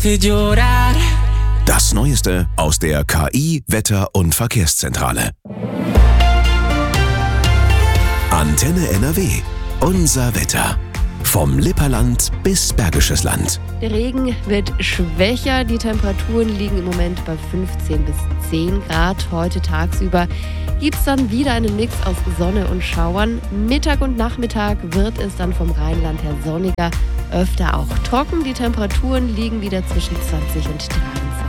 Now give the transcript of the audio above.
Das Neueste aus der KI, Wetter- und Verkehrszentrale. Antenne NRW. Unser Wetter. Vom Lipperland bis Bergisches Land. Der Regen wird schwächer. Die Temperaturen liegen im Moment bei 15 bis 10 Grad. Heute tagsüber gibt es dann wieder einen Mix aus Sonne und Schauern. Mittag und Nachmittag wird es dann vom Rheinland her sonniger, öfter auch trocken. Die Temperaturen liegen wieder zwischen 20 und 23